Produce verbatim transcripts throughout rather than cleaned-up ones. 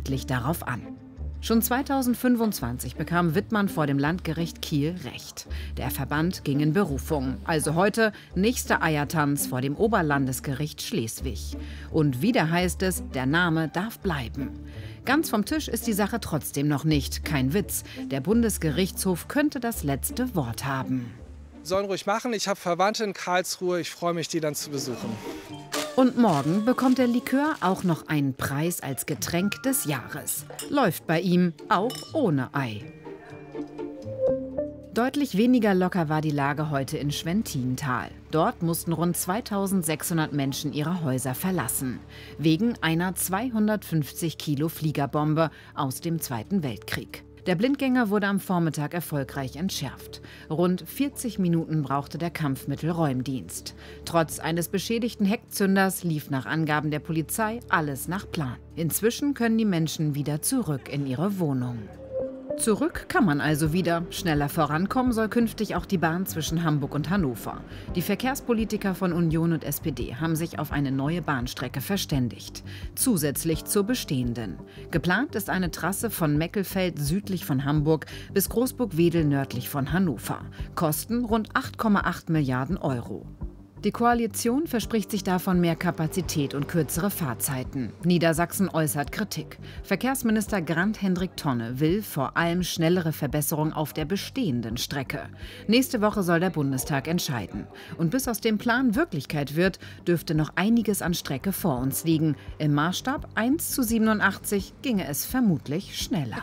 lediglich darauf an. Schon zweitausendfünfundzwanzig bekam Wittmann vor dem Landgericht Kiel Recht. Der Verband ging in Berufung. Also heute nächster Eiertanz vor dem Oberlandesgericht Schleswig. Und wieder heißt es, der Name darf bleiben. Ganz vom Tisch ist die Sache trotzdem noch nicht. Kein Witz. Der Bundesgerichtshof könnte das letzte Wort haben. Sollen ruhig machen. Ich habe Verwandte in Karlsruhe. Ich freue mich, die dann zu besuchen. Und morgen bekommt der Likör auch noch einen Preis als Getränk des Jahres. Läuft bei ihm auch ohne Ei. Deutlich weniger locker war die Lage heute in Schwentietal. Dort mussten rund zweitausendsechshundert Menschen ihre Häuser verlassen. Wegen einer zweihundertfünfzig Kilo Fliegerbombe aus dem Zweiten Weltkrieg. Der Blindgänger wurde am Vormittag erfolgreich entschärft. Rund vierzig Minuten brauchte der Kampfmittelräumdienst. Trotz eines beschädigten Heckzünders lief nach Angaben der Polizei alles nach Plan. Inzwischen können die Menschen wieder zurück in ihre Wohnung. Zurück kann man also wieder. Schneller vorankommen soll künftig auch die Bahn zwischen Hamburg und Hannover. Die Verkehrspolitiker von Union und S P D haben sich auf eine neue Bahnstrecke verständigt. Zusätzlich zur bestehenden. Geplant ist eine Trasse von Meckelfeld südlich von Hamburg bis Großburg-Wedel nördlich von Hannover. Kosten rund acht Komma acht Milliarden Euro. Die Koalition verspricht sich davon mehr Kapazität und kürzere Fahrzeiten. Niedersachsen äußert Kritik. Verkehrsminister Grant-Hendrik Tonne will vor allem schnellere Verbesserungen auf der bestehenden Strecke. Nächste Woche soll der Bundestag entscheiden. Und bis aus dem Plan Wirklichkeit wird, dürfte noch einiges an Strecke vor uns liegen. Im Maßstab eins zu siebenundachtzig ginge es vermutlich schneller.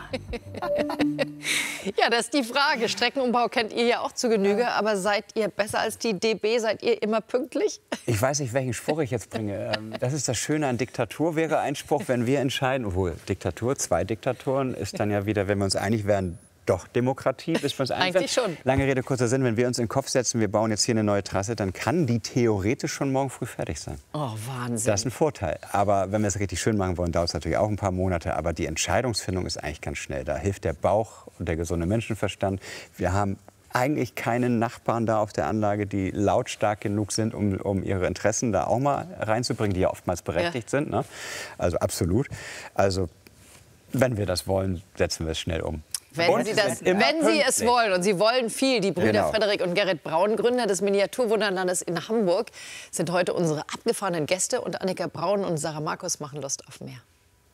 Ja, das ist die Frage. Streckenumbau kennt ihr ja auch zu Genüge. Aber seid ihr besser als die D B? Seid ihr immer pünktlich? Ich weiß nicht, welchen Spruch ich jetzt bringe. Das ist das Schöne an Diktatur, wäre ein Spruch, wenn wir entscheiden, obwohl Diktatur, zwei Diktatoren, ist dann ja wieder, wenn wir uns einig werden, doch Demokratie, bis wir uns einig werden. Eigentlich schon. Lange Rede, kurzer Sinn, wenn wir uns in den Kopf setzen, wir bauen jetzt hier eine neue Trasse, dann kann die theoretisch schon morgen früh fertig sein. Oh, Wahnsinn. Das ist ein Vorteil. Aber wenn wir es richtig schön machen wollen, dauert es natürlich auch ein paar Monate. Aber die Entscheidungsfindung ist eigentlich ganz schnell. Da hilft der Bauch und der gesunde Menschenverstand. Wir haben eigentlich keine Nachbarn da auf der Anlage, die lautstark genug sind, um, um ihre Interessen da auch mal reinzubringen, die ja oftmals berechtigt ja. sind. Ne? Also absolut. Also wenn wir das wollen, setzen wir es schnell um. Wenn, Sie, das, wenn Sie es wollen, und Sie wollen viel, die Brüder genau. Frederik und Gerrit Braun, Gründer des Miniaturwunderlandes in Hamburg, sind heute unsere abgefahrenen Gäste. Und Annika Braun und Sarah Markus machen Lust auf mehr.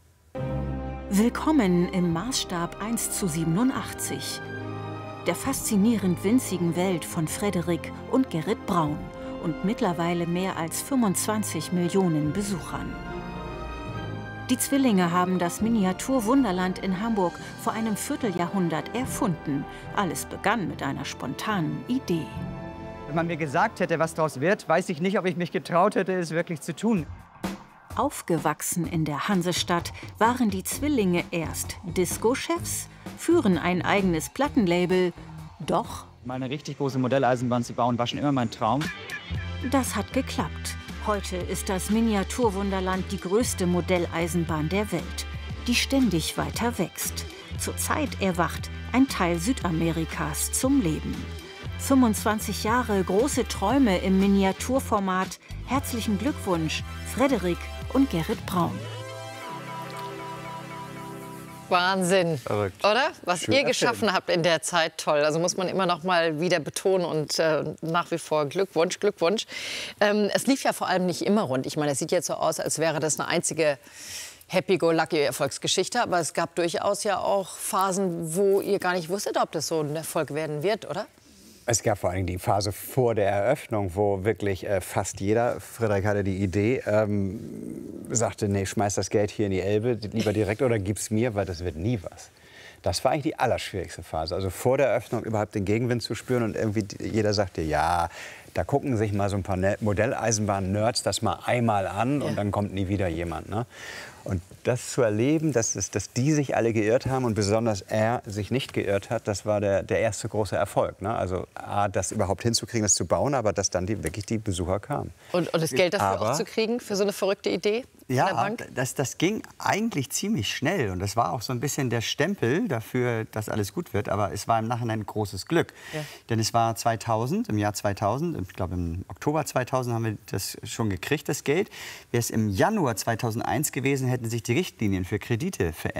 Willkommen im Maßstab eins zu siebenundachtzig. Der faszinierend winzigen Welt von Frederik und Gerrit Braun und mittlerweile mehr als fünfundzwanzig Millionen Besuchern. Die Zwillinge haben das Miniaturwunderland in Hamburg vor einem Vierteljahrhundert erfunden. Alles begann mit einer spontanen Idee. Wenn man mir gesagt hätte, was daraus wird, weiß ich nicht, ob ich mich getraut hätte, es wirklich zu tun. Aufgewachsen in der Hansestadt waren die Zwillinge erst Disco-Chefs, führen ein eigenes Plattenlabel, doch... Mal eine richtig große Modelleisenbahn zu bauen, war schon immer mein Traum. Das hat geklappt. Heute ist das Miniaturwunderland die größte Modelleisenbahn der Welt, die ständig weiter wächst. Zurzeit erwacht ein Teil Südamerikas zum Leben. fünfundzwanzig Jahre große Träume im Miniaturformat. Herzlichen Glückwunsch, Frederik und Gerrit Braun. Wahnsinn, Verrückt. Oder? Was Schön ihr geschaffen erzählen. habt in der Zeit, toll. Also muss man immer noch mal wieder betonen und äh, nach wie vor Glückwunsch, Glückwunsch. Ähm, es lief ja vor allem nicht immer rund. Ich meine, es sieht jetzt so aus, als wäre das eine einzige Happy-Go-Lucky-Erfolgsgeschichte. Aber es gab durchaus ja auch Phasen, wo ihr gar nicht wusstet, ob das so ein Erfolg werden wird, oder? Es gab vor allem die Phase vor der Eröffnung, wo wirklich äh, fast jeder, Frederik hatte die Idee, ähm, sagte, nee, schmeiß das Geld hier in die Elbe, lieber direkt oder gib's mir, weil das wird nie was. Das war eigentlich die allerschwierigste Phase. Also vor der Eröffnung überhaupt den Gegenwind zu spüren und irgendwie jeder sagte, ja, da gucken sich mal so ein paar Modelleisenbahn-Nerds das mal einmal an ja. und dann kommt nie wieder jemand. Ne? Und das zu erleben, dass, es, dass die sich alle geirrt haben und besonders er sich nicht geirrt hat, das war der, der erste große Erfolg. Ne? Also A, das überhaupt hinzukriegen, das zu bauen, aber dass dann die, wirklich die Besucher kamen. Und, und das Geld dafür aber, auch zu kriegen, für so eine verrückte Idee? Ja, das, das ging eigentlich ziemlich schnell. Und das war auch so ein bisschen der Stempel dafür, dass alles gut wird. Aber es war im Nachhinein ein großes Glück. Ja. Denn es war zweitausend, im Jahr zweitausend, ich glaube im Oktober zweitausend haben wir das schon gekriegt, das Geld. Wäre es im Januar zweitausendeins gewesen, hätten sich die Richtlinien für Kredite verändert.